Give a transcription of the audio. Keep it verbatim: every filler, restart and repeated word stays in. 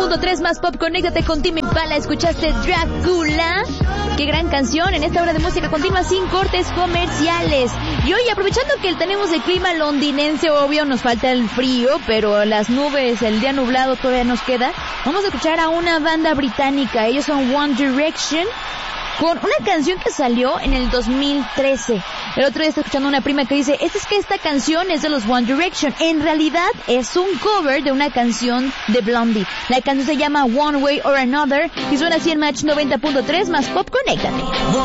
punto tres más pop. Conéctate con Tame Impala. Escuchaste Drácula. Qué gran canción en esta hora de música continua sin cortes comerciales. Y hoy, aprovechando que tenemos el clima londinense, obvio, nos falta el frío, pero las nubes, el día nublado todavía nos queda. Vamos a escuchar a una banda británica. Ellos son One Direction, con una canción que salió en el dos mil trece. El otro día estaba escuchando a una prima que dice, es que esta canción es de los One Direction. En realidad es un cover de una canción de Blondie. La canción se llama One Way or Another y suena así en Match noventa punto tres más pop. Conéctate.